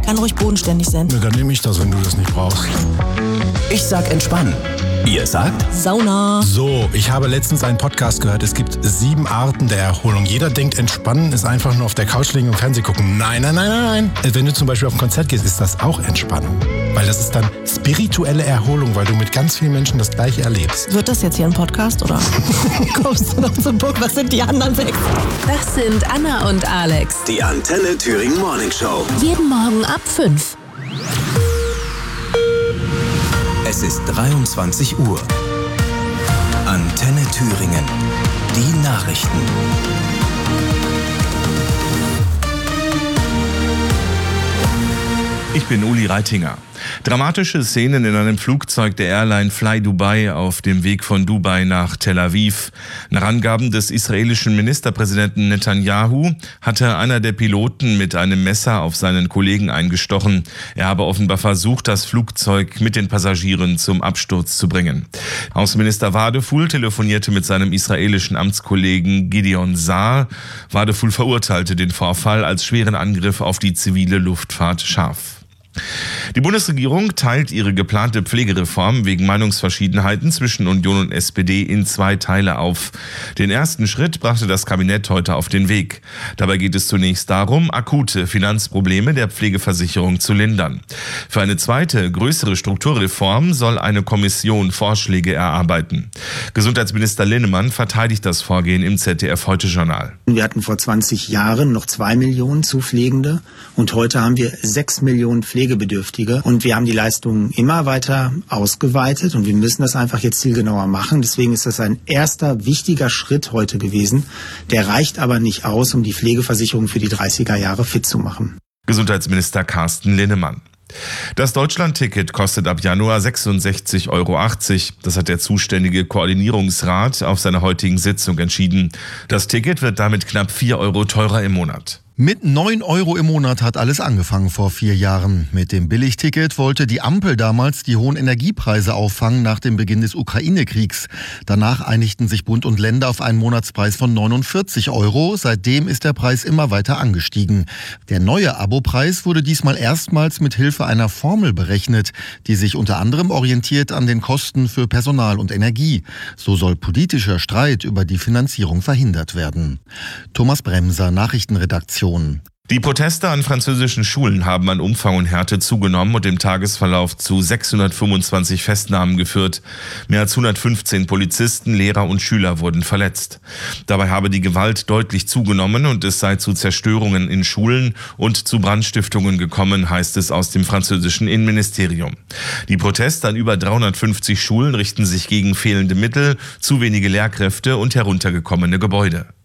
Kann ruhig bodenständig sein. Na, dann nehme ich das, wenn du das nicht brauchst. Ich sag entspannen. Ihr sagt? Sauna. So, ich habe letztens einen Podcast gehört, es gibt 7 Arten der Erholung. Jeder denkt, entspannen ist einfach nur auf der Couch liegen und Fernsehen gucken. Nein. Wenn du zum Beispiel auf ein Konzert gehst, ist das auch Entspannung. Weil das ist dann spirituelle Erholung, weil du mit ganz vielen Menschen das Gleiche erlebst. Wird das jetzt hier ein Podcast oder kommst du noch zum Punkt? Was sind die anderen 6? Das sind Anna und Alex. Die Antenne Thüringen Morning Show. Jeden Morgen ab 5. Es ist 23 Uhr. Antenne Thüringen. Die Nachrichten. Ich bin Uli Reitinger. Dramatische Szenen in einem Flugzeug der Airline Fly Dubai auf dem Weg von Dubai nach Tel Aviv. Nach Angaben des israelischen Ministerpräsidenten Netanyahu hatte einer der Piloten mit einem Messer auf seinen Kollegen eingestochen. Er habe offenbar versucht, das Flugzeug mit den Passagieren zum Absturz zu bringen. Außenminister Wadephul telefonierte mit seinem israelischen Amtskollegen Gideon Saar. Wadephul verurteilte den Vorfall als schweren Angriff auf die zivile Luftfahrt scharf. Die Bundesregierung teilt ihre geplante Pflegereform wegen Meinungsverschiedenheiten zwischen Union und SPD in 2 Teile auf. Den ersten Schritt brachte das Kabinett heute auf den Weg. Dabei geht es zunächst darum, akute Finanzprobleme der Pflegeversicherung zu lindern. Für eine zweite, größere Strukturreform soll eine Kommission Vorschläge erarbeiten. Gesundheitsminister Linnemann verteidigt das Vorgehen im ZDF-Heute-Journal. Wir hatten vor 20 Jahren noch 2 Millionen Zupflegende und heute haben wir 6 Millionen Pflegebedürftige und wir haben die Leistungen immer weiter ausgeweitet und wir müssen das einfach jetzt zielgenauer machen. Deswegen ist das ein erster wichtiger Schritt heute gewesen. Der reicht aber nicht aus, um die Pflegeversicherung für die 30er Jahre fit zu machen. Gesundheitsminister Carsten Linnemann. Das Deutschland-Ticket kostet ab Januar 66,80 €. Das hat der zuständige Koordinierungsrat auf seiner heutigen Sitzung entschieden. Das Ticket wird damit knapp 4 € teurer im Monat. Mit 9 € im Monat hat alles angefangen vor 4 Jahren. Mit dem Billigticket wollte die Ampel damals die hohen Energiepreise auffangen nach dem Beginn des Ukraine-Kriegs. Danach einigten sich Bund und Länder auf einen Monatspreis von 49 €. Seitdem ist der Preis immer weiter angestiegen. Der neue Abopreis wurde diesmal erstmals mit Hilfe einer Formel berechnet, die sich unter anderem orientiert an den Kosten für Personal und Energie. So soll politischer Streit über die Finanzierung verhindert werden. Thomas Bremser, Nachrichtenredaktion. Die Proteste an französischen Schulen haben an Umfang und Härte zugenommen und im Tagesverlauf zu 625 Festnahmen geführt. Mehr als 115 Polizisten, Lehrer und Schüler wurden verletzt. Dabei habe die Gewalt deutlich zugenommen und es sei zu Zerstörungen in Schulen und zu Brandstiftungen gekommen, heißt es aus dem französischen Innenministerium. Die Proteste an über 350 Schulen richten sich gegen fehlende Mittel, zu wenige Lehrkräfte und heruntergekommene Gebäude.